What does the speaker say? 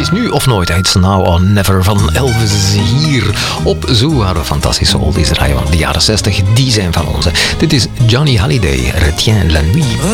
is nu of nooit. It's now or never van Elvis hier op Zoo. Waar we fantastische oldies draaien van de jaren 60. Die zijn van onze. Dit is Johnny Hallyday, Retiens la nuit.